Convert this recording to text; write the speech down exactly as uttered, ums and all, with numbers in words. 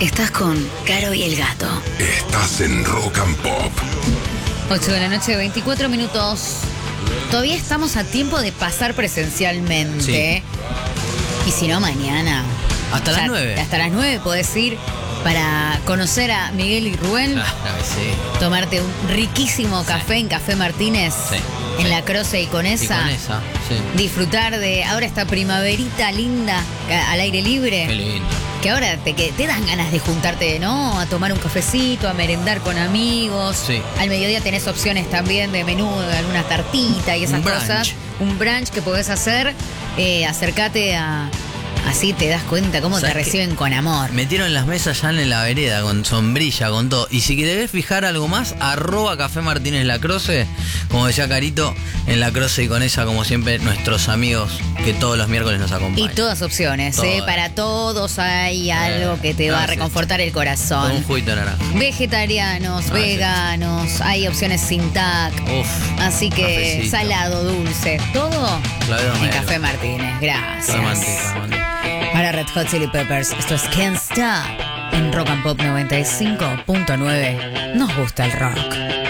Estás con Caro y el Gato. Estás en Rock and Pop. ocho de la noche, veinticuatro minutos. Todavía estamos a tiempo de pasar presencialmente. Sí. Y si no, mañana. Hasta o sea, las nueve. Hasta las nueve podés ir para conocer a Miguel y Rubén. Claro que sí. Tomarte un riquísimo café sí. en Café Martínez. Sí. En sí. la Croce y con esa. Y con esa, sí. Disfrutar de ahora esta primaverita linda al aire libre. Qué lindo. Que ahora te, que te dan ganas de juntarte, ¿no? A tomar un cafecito, a merendar con amigos. Sí. Al mediodía tenés opciones también de menú, de alguna tartita y esas un cosas. Un brunch que podés hacer. Eh, acércate a... Así te das cuenta cómo te reciben con amor. Metieron las mesas ya en la vereda, con sombrilla, con todo. Y si querés fijar algo más, arroba Café Martínez La Croce. Como decía Carito, en La Croce y con esa, como siempre, nuestros amigos que todos los miércoles nos acompañan. Y todas opciones, todas. ¿eh? Para todos hay algo que te va a reconfortar el corazón. Con un juguito de naranja. Vegetarianos, ah, veganos, sí. Hay opciones sin tac. Uf, así que cafecito. Salado, dulce, todo claro, en Café Martínez. Gracias. Romántica, romántica. Para Red Hot Chili Peppers, esto es Can't Stop en Rock and Pop noventa y cinco punto nueve. Nos gusta el rock.